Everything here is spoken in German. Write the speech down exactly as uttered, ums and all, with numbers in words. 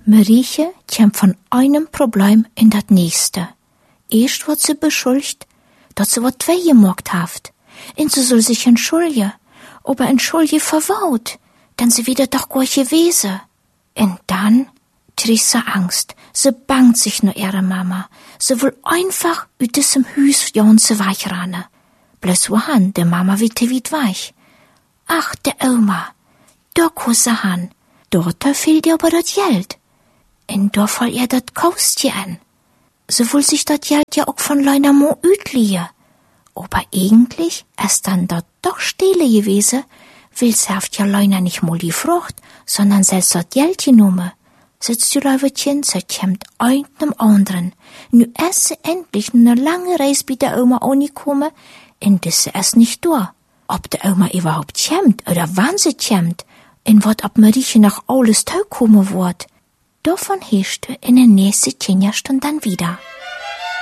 Marieche kommt von einem Problem in das nächste. Erst wird sie beschuldigt, dass sie was gemacht hat. Und sie soll sich entschuldigen. Aber entschuldigen verwaut, denn sie wieder doch gar gewesen. Und dann kriegt sie Angst. Sie bangt sich nur ihre Mama. Sie will einfach aus diesem Haus janze weichrennen. Bloß wohan, der Mama wird weit weich. Ach, der Oma, da kusse han. Dort fehlt ihr aber das Geld. Und da fall ihr das Kostje an. Sie will sich das Geld ja auch von Leuna Mo utliehen. Aber eigentlich ist dann dort doch stille gewesen, weil sie haft ja Leuna nicht mal die Frucht, sondern selbst das Geld genommen. Sitzt die Räuberchen, sie kommt einem anderen. Nu ist sie endlich eine lange Reise bei der Oma angekommen, und das ist nicht da. Ob der Oma überhaupt kommt, oder wann sie kommt, und wat ob Marieche nach alles kommen wird. Davon hörst du in der nächsten Kinderstunde dann wieder.